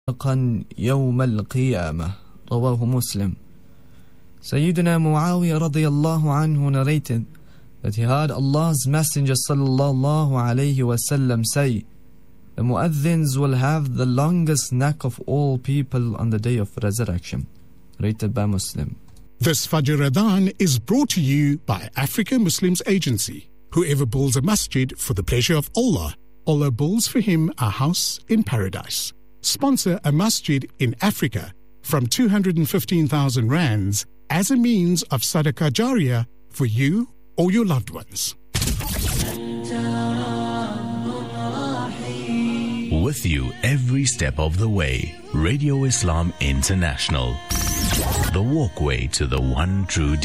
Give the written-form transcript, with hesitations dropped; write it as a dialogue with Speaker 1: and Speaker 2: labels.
Speaker 1: يوم القيامة. رواه Muslim. Sayyidina Muawiyah radiyallahu anhu narrated that he heard Allah's Messenger sallallahu alayhi wasallam say, the muadhins will have the longest neck of all people on the day of resurrection. Rated by Muslim.
Speaker 2: This Fajr Adhan is brought to you by Africa Muslims Agency. Whoever builds a masjid for the pleasure of Allah, Allah builds for him a house in paradise. Sponsor a masjid in Africa from 215,000 rands as a means of sadaqah jariyah for you or your loved ones.
Speaker 3: With you every step of the way. Radio Islam International. The walkway to the one true